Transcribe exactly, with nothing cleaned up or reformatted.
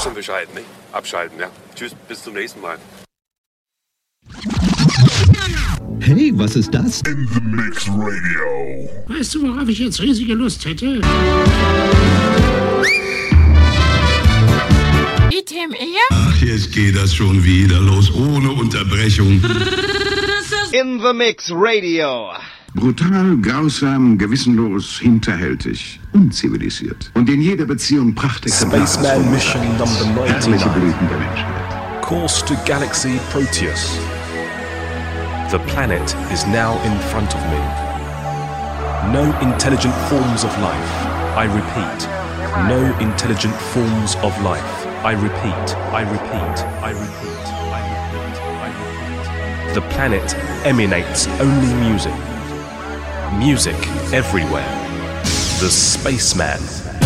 Wisst schon Bescheid, ne? Abschalten, ja. Tschüss, bis zum nächsten Mal. Hey, was ist das? In the Mix Radio. Weißt du, worauf ich jetzt riesige Lust hätte? Item eher? Ach, jetzt geht das schon wieder los, ohne Unterbrechung. In the Mix Radio. Brutal, grausam, gewissenlos, hinterhältig, unzivilisiert. Und in jeder Beziehung Prachtexemplare. Spaceman Mission Number Herrliche ninety-nine. Blüten der Menschheit. Course to Galaxy Proteus. The planet is now in front of me. No intelligent forms of life. I repeat. No intelligent forms of life. I repeat. I repeat. I repeat. I repeat. I repeat. The planet emanates only music. Music everywhere. The spaceman